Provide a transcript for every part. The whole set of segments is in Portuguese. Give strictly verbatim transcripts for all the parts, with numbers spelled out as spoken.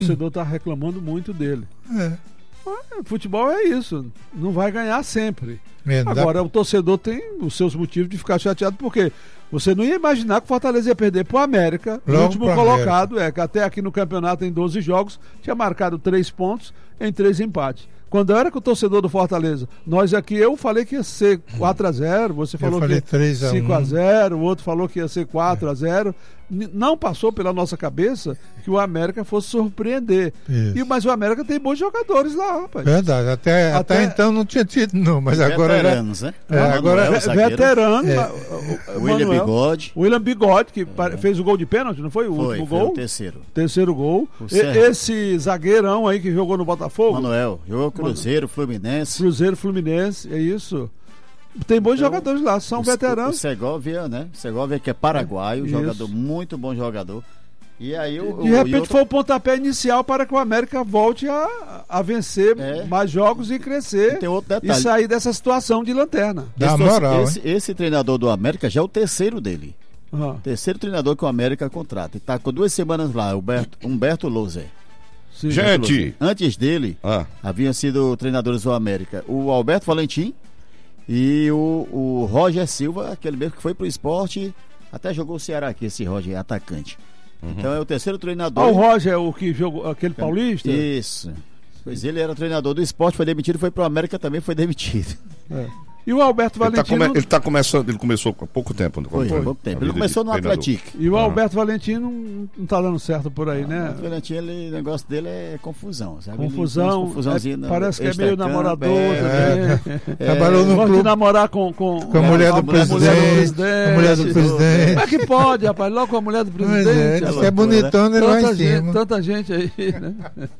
torcedor está reclamando muito dele. É. Mas, futebol é isso, não vai ganhar sempre. É, Agora, dá... o torcedor tem os seus motivos de ficar chateado, porque você não ia imaginar que o Fortaleza ia perder pro América, o Logo último colocado, América. É, que até aqui no campeonato em doze jogos, tinha marcado três pontos em três empates. Quando era que o torcedor do Fortaleza, nós aqui, eu falei que ia ser quatro a zero, você falou que ia cinco a zero, o outro falou que ia ser quatro a zero. Não passou pela nossa cabeça que o América fosse surpreender. E, mas o América tem bons jogadores lá, rapaz. Verdade, até, até, até então não tinha tido, não, mas agora... Veteranos, né? É, agora é veterano. É. O, o William Bigode. O William Bigode, que é. fez o gol de pênalti, não foi? O foi, último foi gol? o terceiro. Terceiro gol. E, esse zagueirão aí que jogou no Botafogo. Manuel, jogou Cruzeiro, Fluminense. Cruzeiro, Fluminense, é isso. Tem bons então, jogadores lá, são o, veteranos. O Segovia, né? Segovia que é paraguaio, isso. jogador, muito bom jogador. E aí o, De repente outro... foi o pontapé inicial para que o América volte a, a vencer é. mais jogos e crescer. E, tem outro detalhe. E sair dessa situação de lanterna. Dá esse, moral, esse, esse treinador do América já é o terceiro dele. Uhum. Terceiro treinador que o América contrata. E tá com duas semanas lá, Humberto, Humberto Loser. Sim. Gente! Antes dele, ah. haviam sido treinadores do América o Alberto Valentim e o, o Roger Silva, aquele mesmo que foi pro esporte, até jogou o Ceará aqui, esse Roger, atacante. Uhum. Então é o terceiro treinador. Ah, o Roger, o que jogou, aquele paulista? Isso. Pois ele era treinador do esporte, foi demitido, foi pro América também, foi demitido. É. E o Alberto Valentino... Ele tá, come... ele tá começando, ele começou há pouco tempo. Foi, foi pouco tempo. Ele começou no Atlético. E o Alberto ah. Valentino não, não tá dando certo por aí, ah, né? O Alberto Valentino, ele, o negócio dele é confusão, sabe? Confusão, é, no, parece que é meio namorador é, também. É, Trabalhou no gosta clube. de namorar com, com, com a mulher do presidente. A mulher do presidente. Como é que pode, rapaz? Logo com a mulher do presidente. É, é bonitona, ele vai em cima. Tanta gente aí, né?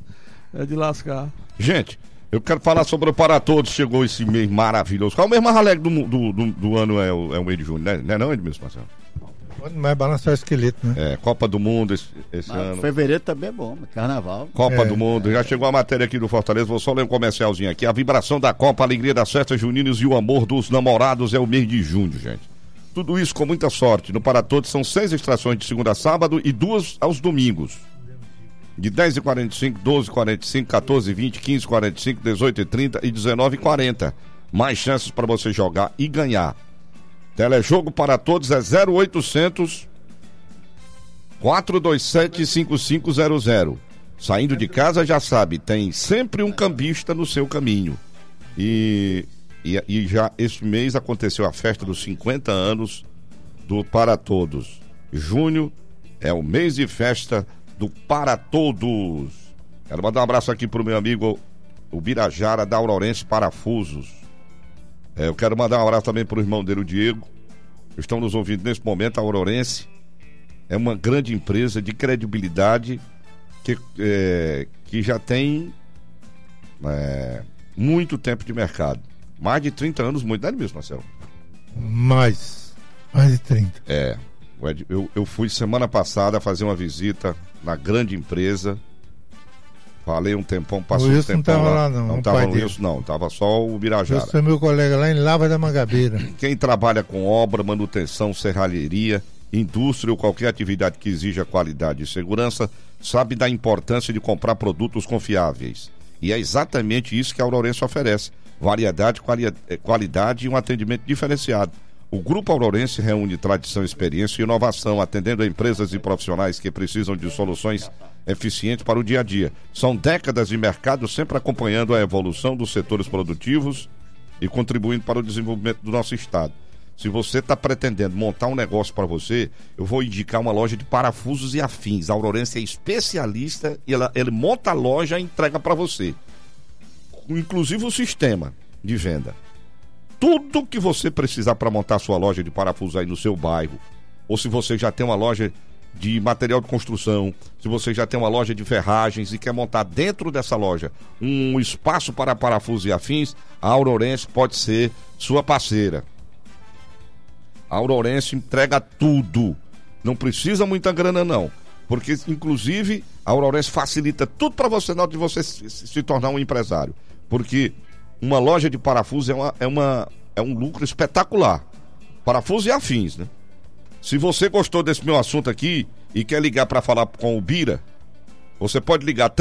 É de lascar. Gente... Eu quero falar sobre o Para Todos, chegou esse mês maravilhoso. Qual é o mês mais alegre do, do, do, do ano é o, é o mês de junho, né? Não é não, Edmilson Marcelo? Mas balançar o esqueleto, né? É, Copa do Mundo esse, esse ah, ano. Fevereiro também é bom, Carnaval. Copa é, do Mundo, já chegou a matéria aqui do Fortaleza, vou só ler um comercialzinho aqui. A vibração da Copa, a alegria das festas juninas e o amor dos namorados é o mês de junho, gente. Tudo isso com muita sorte. No Para Todos são seis extrações de segunda a sábado e duas aos domingos. De dez e quarenta e cinco, doze e quarenta e cinco, quatorze e vinte, quinze e quarenta e cinco, dezoito e trinta e dezenove e quarenta. Mais chances para você jogar e ganhar. Telejogo Para Todos é zero oitocentos, quatrocentos e vinte e sete, cinquenta e cinco zero zero. Saindo de casa já sabe, tem sempre um cambista no seu caminho. E, e, e já este mês aconteceu a festa dos cinquenta anos do Para Todos. Junho é o mês de festa do Para Todos. Quero mandar um abraço aqui pro meu amigo o Birajara da Aurorense Parafusos. É, eu quero mandar um abraço também pro irmão dele, o Diego. Estão nos ouvindo nesse momento. A Aurorense é uma grande empresa de credibilidade que, é, que já tem é, muito tempo de mercado. Mais de trinta anos, muito, não é mesmo, Marcelo? Mais. Mais de trinta. É. Eu, eu fui semana passada fazer uma visita na grande empresa. Falei um tempão, passou um tempão. Não estava lá, não. Não estava no Wilson, não. Estava só o Birajara. Esse é meu colega lá em Lava da Mangabeira. Quem trabalha com obra, manutenção, serralheria, indústria ou qualquer atividade que exija qualidade e segurança, sabe da importância de comprar produtos confiáveis. E é exatamente isso que a Aurorense oferece. Variedade, quali- qualidade e um atendimento diferenciado. O Grupo Aurorense reúne tradição, experiência e inovação, atendendo a empresas e profissionais que precisam de soluções eficientes para o dia a dia. São décadas de mercado, sempre acompanhando a evolução dos setores produtivos e contribuindo para o desenvolvimento do nosso estado. Se você está pretendendo montar um negócio para você, eu vou indicar uma loja de parafusos e afins. A Aurorense é especialista e ela, ele monta a loja e entrega para você. Inclusive o sistema de venda. Tudo que você precisar para montar sua loja de parafusos aí no seu bairro, ou se você já tem uma loja de material de construção, se você já tem uma loja de ferragens e quer montar dentro dessa loja um espaço para parafusos e afins, a Aurorense pode ser sua parceira. A Aurorense entrega tudo. Não precisa muita grana não, porque inclusive a Aurorense facilita tudo para você na hora de você se, se tornar um empresário, porque uma loja de parafusos é, uma, é, uma, é um lucro espetacular. Parafusos e afins, né? Se você gostou desse meu assunto aqui e quer ligar para falar com o Bira, Você pode ligar